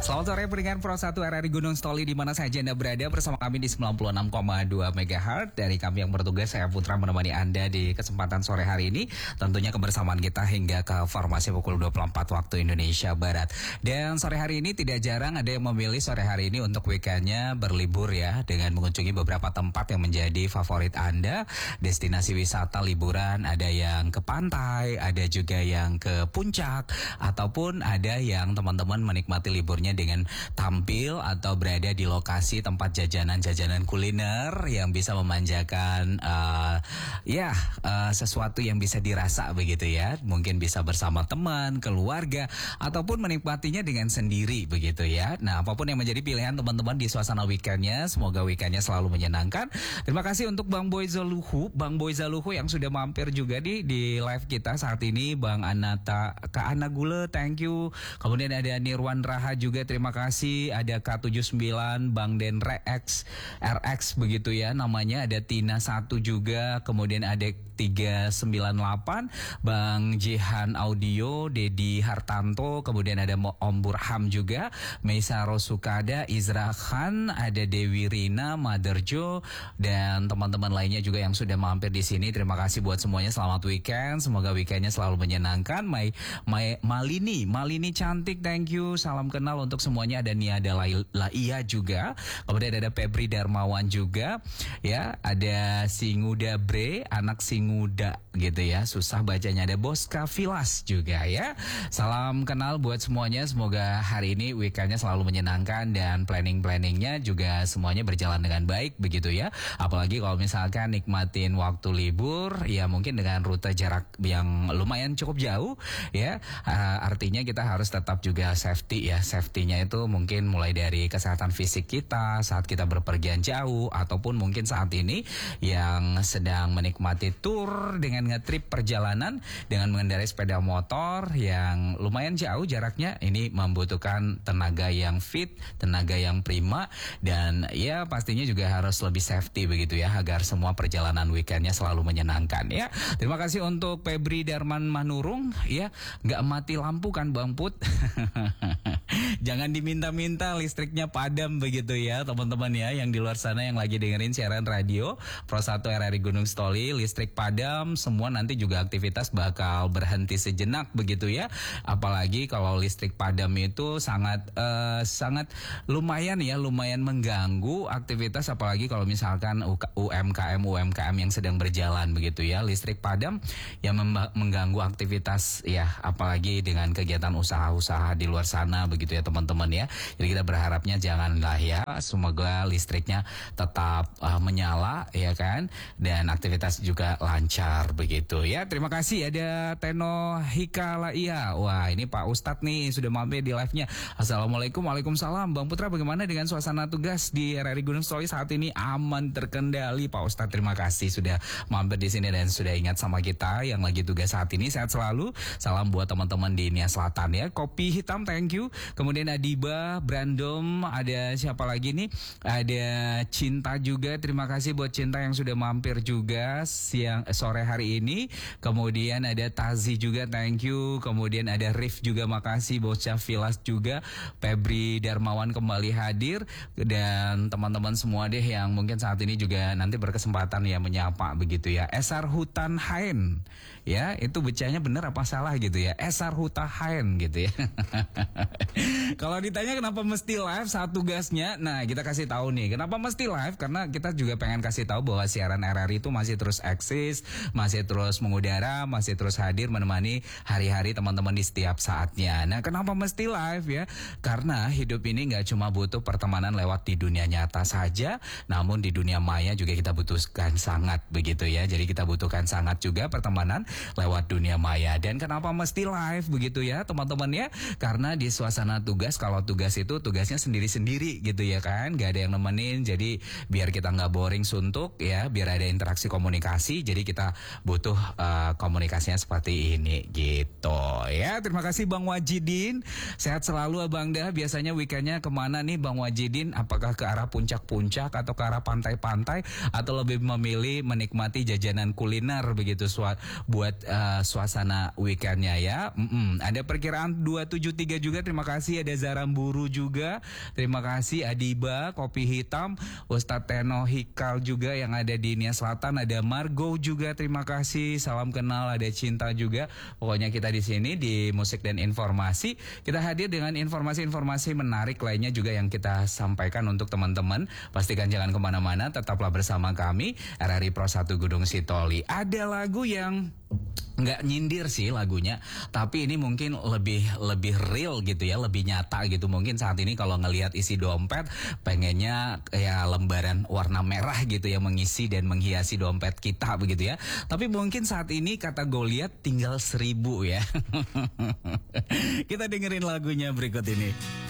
Selamat sore pendengar Pro 1 RRI Gunung Stoli di mana saja Anda berada bersama kami di 96,2 MHz. Dari kami yang bertugas, saya Putra menemani Anda di kesempatan sore hari ini. Tentunya kebersamaan kita hingga ke formasi pukul 24 waktu Indonesia Barat. Dan sore hari ini tidak jarang ada yang memilih sore hari ini untuk weekendnya berlibur ya, dengan mengunjungi beberapa tempat yang menjadi favorit Anda. Destinasi wisata liburan, ada yang ke pantai, ada juga yang ke puncak, ataupun ada yang teman-teman menikmati liburnya dengan tampil atau berada di lokasi tempat jajanan-jajanan kuliner yang bisa memanjakan sesuatu yang bisa dirasa begitu ya. Mungkin bisa bersama teman, keluarga, ataupun menikmatinya dengan sendiri begitu ya. Nah, apapun yang menjadi pilihan teman-teman di suasana weekendnya, semoga weekendnya selalu menyenangkan. Terima kasih untuk Bang Boy Zaluhu yang sudah mampir juga di live kita saat ini. Bang Anata, Kak Ana Gule, thank you. Kemudian ada Nirwan Raha juga, terima kasih. Ada K79, Bang Den RX begitu ya namanya. Ada Tina 1 juga. Kemudian ada 398, Bang Jihan Audio, Dedi Hartanto. Kemudian ada Om Burham juga, Meisa Rosukada, Izra Khan, ada Dewi Rina, Mother Jo, dan teman-teman lainnya juga yang sudah mampir di sini. Terima kasih buat semuanya. Selamat weekend. Semoga weekendnya selalu menyenangkan. Malini cantik, thank you. Salam kenal untuk semuanya. Ada Niada Laia juga. Kemudian ada Febri Darmawan juga. Ya, ada Singuda Bre, anak Singuda gitu ya. Susah bacanya. Ada Boska Vilas juga ya. Salam kenal buat semuanya. Semoga hari ini weekendnya selalu menyenangkan dan planning-planningnya juga semuanya berjalan dengan baik begitu ya. Apalagi kalau misalkan nikmatin waktu libur ya, mungkin dengan rute jarak yang lumayan cukup jauh ya. Artinya kita harus tetap juga safety ya. Safety-nya itu mungkin mulai dari kesehatan fisik kita saat kita berpergian jauh, ataupun mungkin saat ini yang sedang menikmati tour dengan ngetrip perjalanan dengan mengendarai sepeda motor yang lumayan jauh jaraknya. Ini membutuhkan tenaga yang fit, tenaga yang prima, dan ya pastinya juga harus lebih safety begitu ya, agar semua perjalanan weekendnya selalu menyenangkan ya. Terima kasih untuk Febri Darman Manurung ya. Nggak mati lampu kan Bang Put? Jangan diminta-minta listriknya padam begitu ya teman-teman ya, yang di luar sana yang lagi dengerin siaran radio Pro 1 RRI Gunung Stoli. Listrik padam, semua nanti juga aktivitas bakal berhenti sejenak begitu ya. Apalagi kalau listrik padam itu sangat lumayan mengganggu aktivitas, apalagi kalau misalkan UMKM yang sedang berjalan begitu ya. Listrik padam yang mengganggu aktivitas ya, apalagi dengan kegiatan usaha-usaha di luar sana begitu ya teman-teman ya. Jadi kita berharapnya janganlah ya, semoga listriknya tetap menyala ya kan, dan aktivitas juga lancar begitu ya. Terima kasih. Ada Teno Hikalaia. Wah, ini Pak Ustadz nih sudah mampir di live-nya. Assalamualaikum. Waalaikumsalam. Bang Putra, bagaimana dengan suasana tugas di RRI Gunung Stoli saat ini? Aman, terkendali Pak Ustadz. Terima kasih sudah mampir di sini dan sudah ingat sama kita yang lagi tugas saat ini. Sehat selalu. Salam buat teman-teman di Nia Selatan ya. Kopi hitam, thank you. Kemudian Adiba, Brandom, ada siapa lagi nih? Ada Cinta juga. Terima kasih buat Cinta yang sudah mampir juga sore hari ini. Kemudian ada Tazi juga, thank you. Kemudian ada Rif juga, makasih. Bocah Vilas juga. Febri Darmawan kembali hadir, dan teman-teman semua deh yang mungkin saat ini juga nanti berkesempatan ya menyapa begitu ya. Esar Hutan Hain ya, itu bacanya bener apa salah gitu ya? Esar Hutan Hain gitu ya. Kalau ditanya kenapa mesti live saat tugasnya, nah kita kasih tahu nih kenapa mesti live, karena kita juga pengen kasih tahu bahwa siaran RRI itu masih terus eksis, masih terus mengudara, masih terus hadir menemani hari-hari teman-teman di setiap saatnya. Nah, kenapa mesti live ya? Karena hidup ini nggak cuma butuh pertemanan lewat di dunia nyata saja, namun di dunia maya juga kita butuhkan sangat begitu ya. Jadi kita butuhkan sangat juga pertemanan lewat dunia maya. Dan kenapa mesti live begitu ya teman-teman ya? Karena di suasana tugas, kalau tugas itu tugasnya sendiri-sendiri gitu ya kan, nggak ada yang nemenin. Jadi biar kita nggak boring suntuk ya, biar ada interaksi komunikasi. Jadi kita butuh komunikasinya seperti ini gitu ya. Terima kasih Bang Wajidin, sehat selalu Abang Dah. Biasanya weekendnya kemana nih Bang Wajidin? Apakah ke arah puncak-puncak atau ke arah pantai-pantai, atau lebih memilih menikmati jajanan kuliner begitu buat suasana weekendnya ya? Ada perkiraan 273 juga, terima kasih. ada Zaramburu juga. Terima kasih Adiba, Kopi Hitam, Ustadz Teno Hikal juga yang ada di Nia Selatan, ada Margo juga. Terima kasih. Salam kenal, ada Cinta juga. Pokoknya kita di sini di Musik dan Informasi kita hadir dengan informasi-informasi menarik lainnya juga yang kita sampaikan untuk teman-teman. Pastikan jangan kemana-mana, tetaplah bersama kami RRI Pro 1 Gunung Sitoli. Ada lagu yang nggak nyindir sih lagunya, tapi ini mungkin lebih real gitu ya, lebih nyata gitu. Mungkin saat ini kalau ngelihat isi dompet pengennya ya lembaran warna merah gitu ya, mengisi dan menghiasi dompet kita begitu ya. Tapi mungkin saat ini kata Goliat tinggal 1000 ya. Kita dengerin lagunya berikut ini.